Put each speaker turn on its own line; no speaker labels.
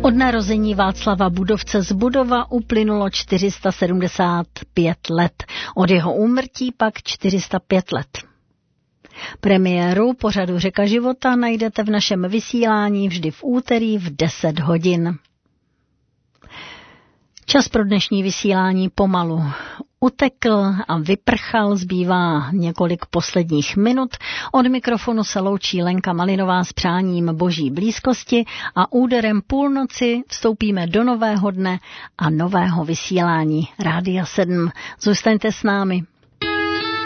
Od narození Václava Budovce z Budova uplynulo 475 let. Od jeho úmrtí pak 405 let. Premiéru pořadu Řeka života najdete v našem vysílání vždy v úterý v 10 hodin. Čas pro dnešní vysílání pomalu utekl a vyprchal, zbývá několik posledních minut. Od mikrofonu se loučí Lenka Malinová s přáním boží blízkosti a úderem půlnoci vstoupíme do nového dne a nového vysílání Rádia 7. Zůstaňte s námi.